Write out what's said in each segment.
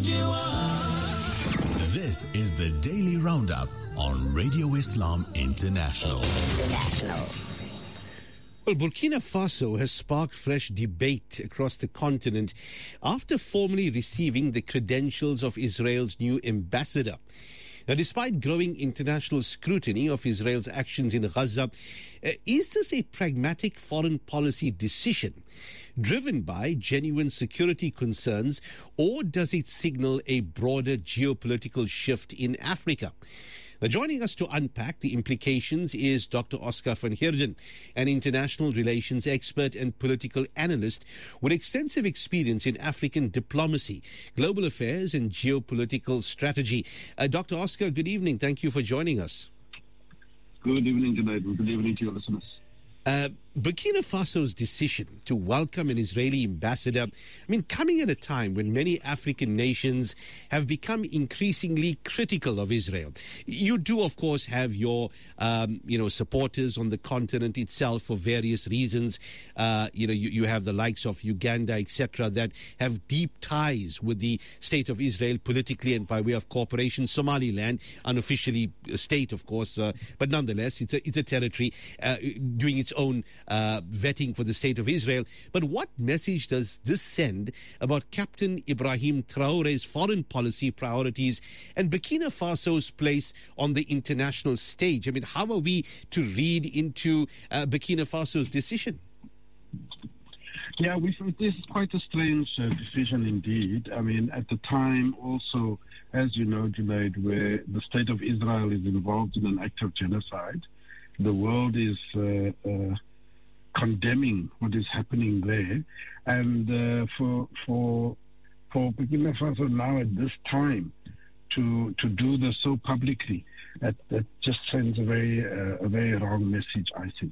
This is the Daily Roundup on Radio Islam International. Well, Burkina Faso has sparked fresh debate across the continent after formally receiving the credentials of Israel's new ambassador. Now, despite growing international scrutiny of Israel's actions in Gaza, is this a pragmatic foreign policy decision driven by genuine security concerns, or does it signal a broader geopolitical shift in Africa? Now, joining us to unpack the implications is Dr. Oscar van Heerden, an international relations expert and political analyst with extensive experience in African diplomacy, global affairs and geopolitical strategy. Dr. Oscar, good evening. Thank you for joining us. Good evening, tonight. Good evening to your listeners. Burkina Faso's decision to welcome an Israeli ambassador, coming at a time when many African nations have become increasingly critical of Israel. You do, of course, have your, supporters on the continent itself for various reasons. You have the likes of Uganda, etc., that have deep ties with the state of Israel politically and by way of cooperation. Somaliland, unofficially a state, of course, but nonetheless, it's a territory doing its own vetting for the state of Israel. But what message does this send about Captain Ibrahim Traore's foreign policy priorities and Burkina Faso's place on the international stage? How are we to read into Burkina Faso's decision? Yeah, it is quite a strange decision indeed. At the time also, as you know, Junaid, where the state of Israel is involved in an act of genocide, the world is condemning what is happening there, and for Burkina Faso now at this time to do this so publicly, that just sends a very wrong message, I think.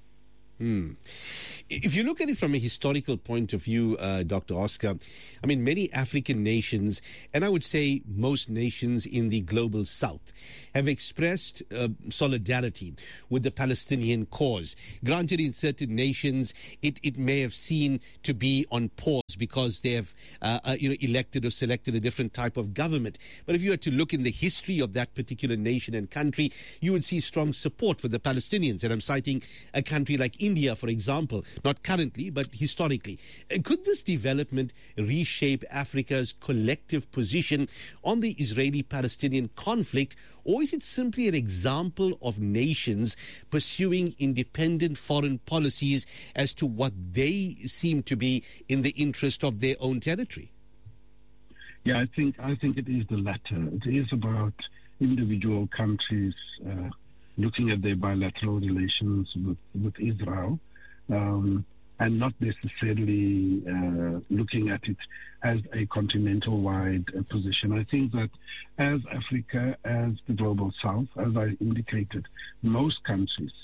If you look at it from a historical point of view, Dr. Oscar, many African nations, and I would say most nations in the global south, have expressed solidarity with the Palestinian cause. Granted, in certain nations, it may have seen to be on pause because they have elected or selected a different type of government. But if you were to look in the history of that particular nation and country, you would see strong support for the Palestinians. And I'm citing a country like India, for example, not currently, but historically. Could this development reshape Africa's collective position on the Israeli-Palestinian conflict, or is it simply an example of nations pursuing independent foreign policies as to what they seem to be in the interest of their own territory? Yeah, I think it is the latter. It is about individual countries looking at their bilateral relations with Israel, and not necessarily looking at it as a continental-wide position. I think that as Africa, as the global south, as I indicated, most countries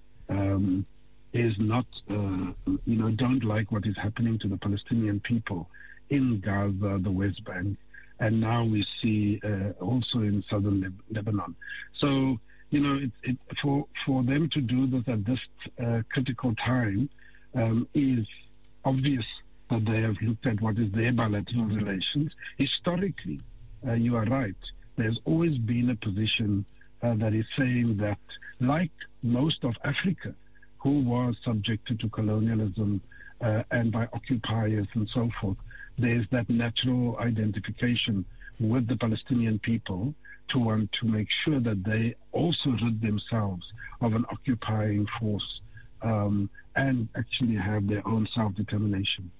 is not, don't like what is happening to the Palestinian people in Gaza, the West Bank, and now we see also in southern Lebanon. So, for them to do this at this critical time is obvious that they have looked at what is their bilateral relations. Historically, you are right, there's always been a position that is saying that, like most of Africa, who was subjected to colonialism and by occupiers and so forth, there's that natural identification with the Palestinian people to want to make sure that they also rid themselves of an occupying force and actually have their own self-determination.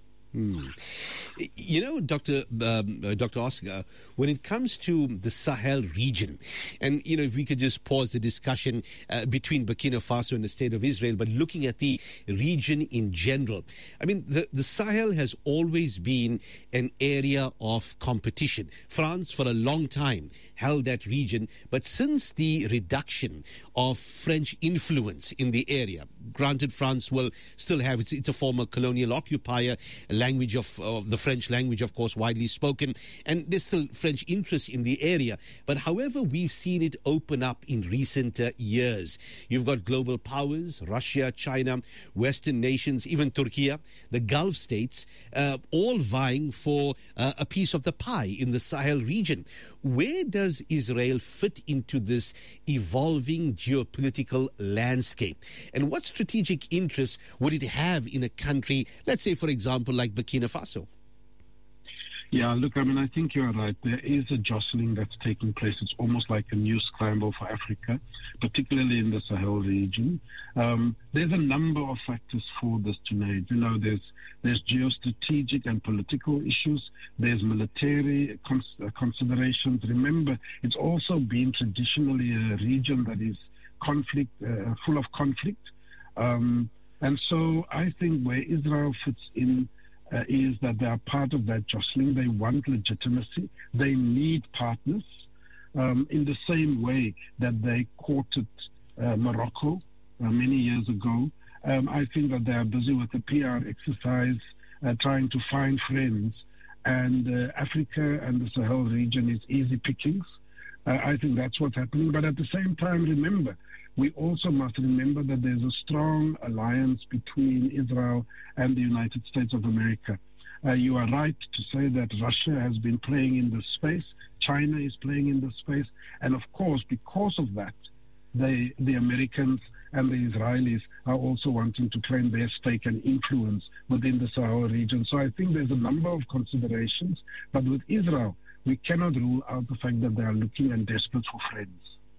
Dr. Oscar, when it comes to the Sahel region, and, if we could just pause the discussion between Burkina Faso and the State of Israel, but looking at the region in general, the Sahel has always been an area of competition. France, for a long time, held that region, but since the reduction of French influence in the area, granted France will still have, it's a former colonial occupier, language of the French language, of course, widely spoken, and there's still French interest in the area. But however, we've seen it open up in recent years. You've got global powers, Russia, China, Western nations, even Turkey, the Gulf states, all vying for a piece of the pie in the Sahel region. Where does Israel fit into this evolving geopolitical landscape? And what strategic interests would it have in a country, let's say, for example, like Burkina Faso? Yeah, look, I mean, I think you're right. There is a jostling that's taking place. It's almost like a new scramble for Africa, particularly in the Sahel region. There's a number of factors for this, Junaid. You know, there's geostrategic and political issues. There's military considerations. Remember, it's also been traditionally a region that is full of conflict. And so I think where Israel fits in is that they are part of that jostling. They want legitimacy. They need partners in the same way that they courted Morocco many years ago. I think that they are busy with the PR exercise, trying to find friends. And Africa and the Sahel region is easy pickings. I think that's what's happening. But at the same time, remember, we also must remember that there's a strong alliance between Israel and the United States of America. You are right to say that Russia has been playing in this space. China is playing in this space. And of course, because of that, the Americans and the Israelis are also wanting to claim their stake and influence within the Sahel region. So I think there's a number of considerations. But with Israel, we cannot rule out the fact that they are looking and desperate for friends.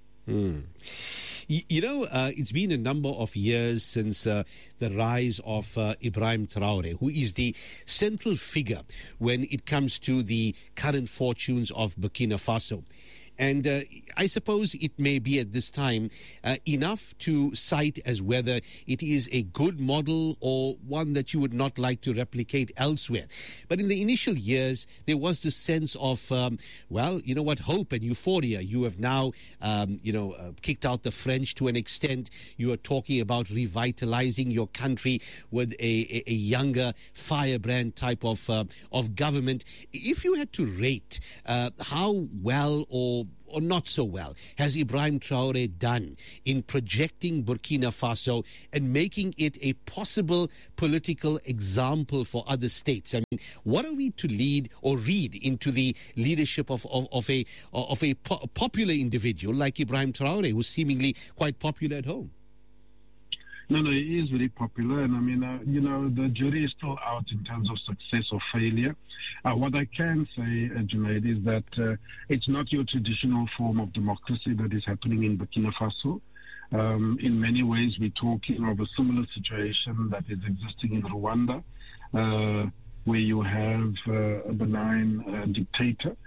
You know, it's been a number of years since the rise of Ibrahim Traore, who is the central figure when it comes to the current fortunes of Burkina Faso. And I suppose it may be at this time enough to cite as whether it is a good model or one that you would not like to replicate elsewhere. But in the initial years, there was this sense of, well, you know what, hope and euphoria. You have now, kicked out the French to an extent. You are talking about revitalizing your country with a younger firebrand type of government. If you had to rate how well or not so well has Ibrahim Traore done in projecting Burkina Faso and making it a possible political example for other states? I mean, what are we to lead or read into the leadership of a popular individual like Ibrahim Traore, who's seemingly quite popular at home? No, he is very popular. And I mean, the jury is still out in terms of success or failure. What I can say, Junaid, is that it's not your traditional form of democracy that is happening in Burkina Faso. In many ways, we're talking of a similar situation that is existing in Rwanda, where you have a benign dictator.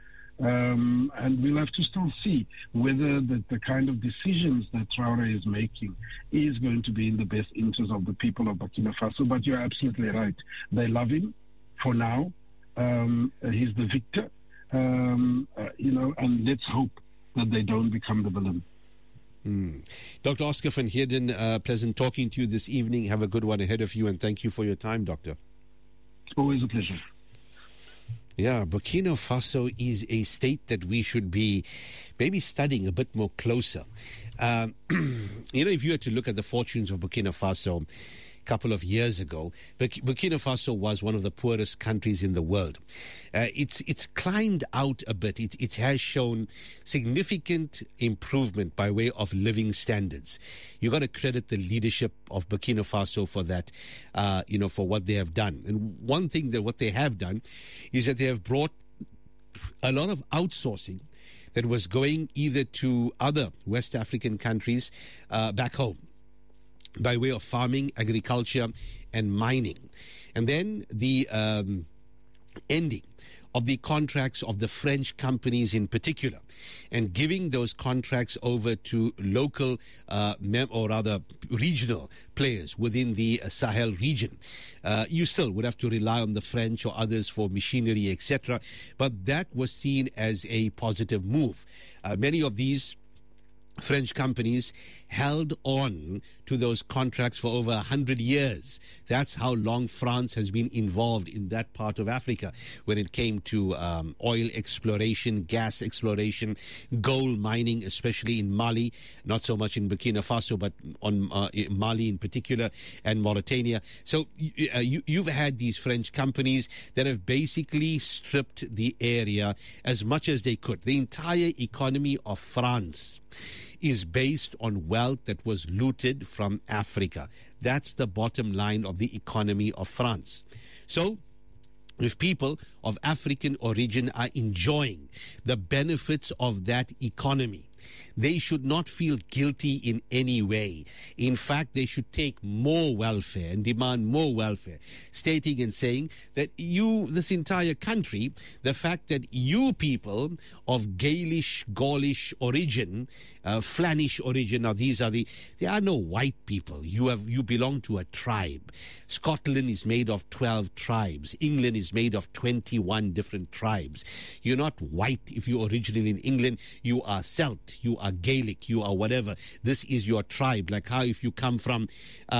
And we'll have to still see whether the kind of decisions that Traore is making is going to be in the best interest of the people of Burkina Faso. But you're absolutely right. They love him for now. He's the victor, and let's hope that they don't become the villain. Dr. Oscar van Heerden, pleasant talking to you this evening. Have a good one ahead of you, and thank you for your time, Doctor. Always a pleasure. Yeah, Burkina Faso is a state that we should be maybe studying a bit more closer. If you were to look at the fortunes of Burkina Faso a couple of years ago, Burkina Faso was one of the poorest countries in the world. It's climbed out a bit. It has shown significant improvement by way of living standards. You got to credit the leadership of Burkina Faso for that, for what they have done. And one thing that what they have done is that they have brought a lot of outsourcing that was going either to other West African countries back home, by way of farming, agriculture, and mining. And then the ending of the contracts of the French companies in particular, and giving those contracts over to local or rather regional players within the Sahel region. You still would have to rely on the French or others for machinery, etc. But that was seen as a positive move. Many of these French companies held on to those contracts for over 100 years. That's how long France has been involved in that part of Africa when it came to oil exploration, gas exploration, gold mining, especially in Mali, not so much in Burkina Faso, but on Mali in particular, and Mauritania. So you've had these French companies that have basically stripped the area as much as they could. The entire economy of France is based on wealth that was looted from Africa. That's the bottom line of the economy of France. So, if people of African origin are enjoying the benefits of that economy, they should not feel guilty in any way. In fact, they should take more welfare and demand more welfare, stating and saying that this entire country, the fact that you people of Gaelish, Gaulish origin, Flemish origin, now they are no white people. You belong to a tribe. Scotland is made of 12 tribes. England is made of 21 different tribes. You're not white if you're originally in England. You are Celt. You are Gaelic, you are whatever. This is your tribe. Like how if you come from,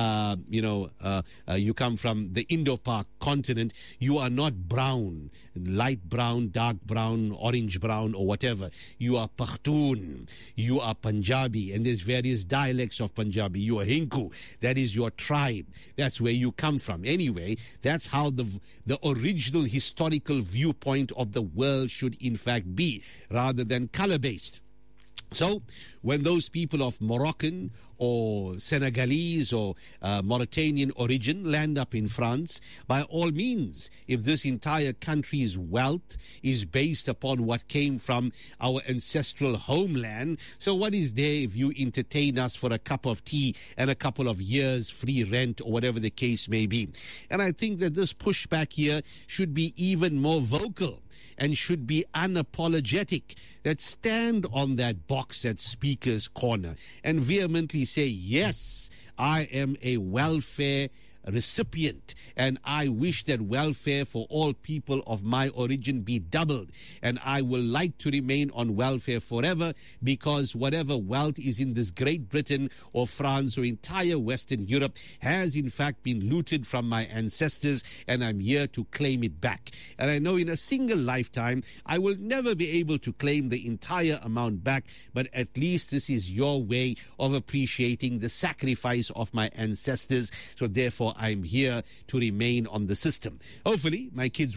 you come from the Indo-Pak continent, you are not brown, light brown, dark brown, orange brown, or whatever. You are Pakhtun, you are Punjabi, and there's various dialects of Punjabi. You are Hinku. That is your tribe. That's where you come from. Anyway, that's how the original historical viewpoint of the world should in fact be, rather than color-based. So, when those people of Moroccan or Senegalese or Mauritanian origin land up in France, by all means, if this entire country's wealth is based upon what came from our ancestral homeland, so what is there if you entertain us for a cup of tea and a couple of years free rent or whatever the case may be? And I think that this pushback here should be even more vocal and should be unapologetic, that stand on that box at Speaker's Corner and vehemently say, yes, I am a welfare recipient, and I wish that welfare for all people of my origin be doubled, and I will like to remain on welfare forever, because whatever wealth is in this Great Britain or France or entire Western Europe has in fact been looted from my ancestors, and I'm here to claim it back. And I know in a single lifetime I will never be able to claim the entire amount back, but at least this is your way of appreciating the sacrifice of my ancestors. So therefore I'm here to remain on the system. Hopefully my kids